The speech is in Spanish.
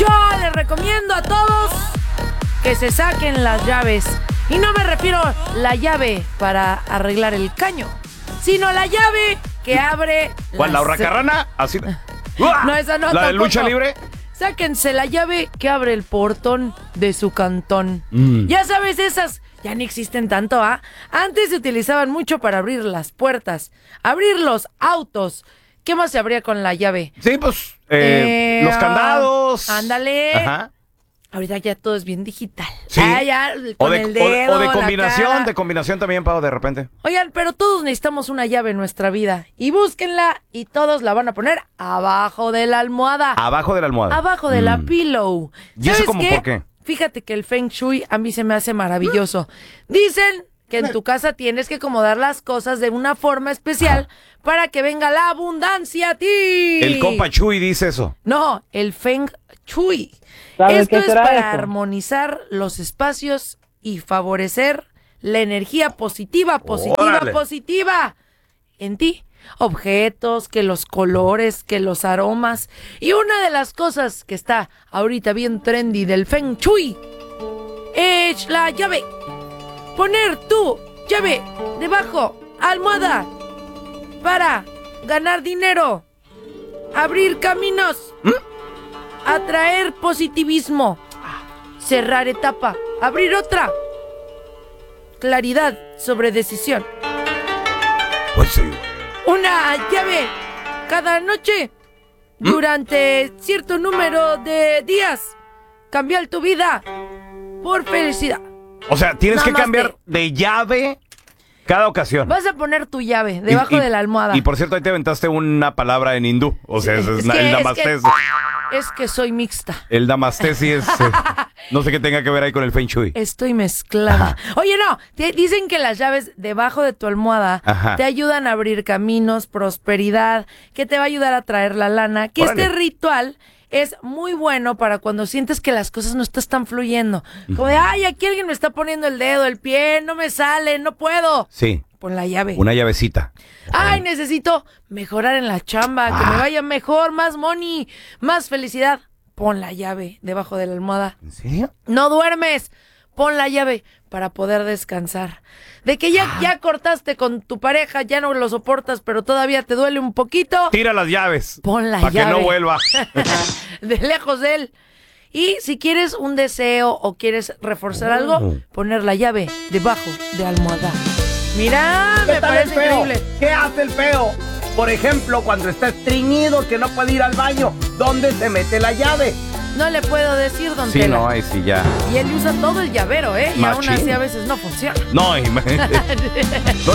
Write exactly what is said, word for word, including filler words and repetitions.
Yo les recomiendo a todos que se saquen las llaves. Y no me refiero a la llave para arreglar el caño, sino la llave que abre... ¿Cuál, la hurracarrana? Así... No, esa no. ¿La de tampoco. lucha libre? Sáquense la llave que abre el portón de su cantón. Mm. Ya sabes, esas ya ni existen tanto, ¿ah? Antes se utilizaban mucho para abrir las puertas, abrir los autos. ¿Qué más se abría con la llave? Sí, pues, eh, Eh, los candados. Ándale. Ajá. Ahorita ya todo es bien digital. Sí. Ah, ya, O con de, el dedo, o de la combinación, cara. de combinación también, Pau, de repente. Oigan, pero todos necesitamos una llave en nuestra vida. Y búsquenla y todos la van a poner abajo de la almohada. Abajo de la almohada. Abajo de la Mm. pillow. ¿Y eso ¿Sabes cómo, por qué? Fíjate que el Feng Shui a mí se me hace maravilloso. Dicen que en tu casa tienes que acomodar las cosas de una forma especial para que venga la abundancia a ti. El compa Chuy dice eso. No, el Feng Shui. ¿Sabes Esto qué es será para eso? armonizar los espacios y favorecer la energía positiva, positiva, Órale. positiva en ti. Objetos, que los colores, que los aromas. Y una de las cosas que está ahorita bien trendy del Feng Shui es la llave. Poner tu llave debajo, almohada, para ganar dinero, abrir caminos, atraer positivismo, cerrar etapa, abrir otra, claridad sobre decisión. Pues sí. Una llave cada noche durante cierto número de días. Cambiar tu vida por felicidad. O sea, tienes que Namaste. cambiar de llave cada ocasión. Vas a poner tu llave debajo Y- y- de la almohada. Y por cierto, ahí te aventaste una palabra en hindú. O sea, es, es Es na- que- el es namaste. que- es- Es que soy mixta. El namaste sí es... eh, no sé qué tenga que ver ahí con el Feng Shui. Estoy mezclada. Oye, no, te dicen que las llaves debajo de tu almohada Ajá. te ayudan a abrir caminos, prosperidad, que te va a ayudar a traer la lana, que Órale. este ritual es muy bueno para cuando sientes que las cosas no te están fluyendo. Como de, ay, aquí alguien me está poniendo el dedo, el pie, no me sale, no puedo. Sí, Pon la llave. una llavecita. Ay, necesito mejorar en la chamba, que Ah. me vaya mejor, más money, más felicidad. Pon la llave debajo de la almohada. ¿En serio? No duermes. Pon la llave para poder descansar. De que ya, ya cortaste con tu pareja, ya no lo soportas, pero todavía te duele un poquito. Tira las llaves. Pon la Para que llave. no vuelva. De lejos de él. Y si quieres un deseo o quieres reforzar Oh. algo, poner la llave debajo de almohada. Mira, ¿Qué me tal el parece feo? increíble. ¿Qué hace el feo? Por ejemplo, cuando está estreñido, que no puede ir al baño, ¿dónde se mete la llave? No le puedo decir, don Sí, Tela. no, ahí sí ya. Y él usa todo el llavero, ¿eh? Y aún Machín. así a veces no funciona. No, imagínate.